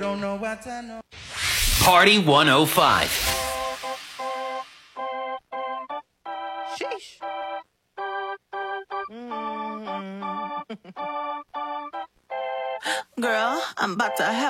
Don't know what I know. Party 105. Sheesh. Girl, I'm about to have